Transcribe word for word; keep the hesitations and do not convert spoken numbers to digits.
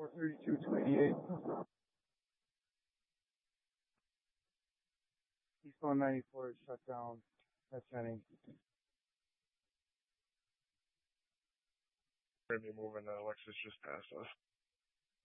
four thirty-two, two eighty-eight. Eastbound ninety-four is shut down. That's ending. We're going to be moving. Uh, Lexus just passed us.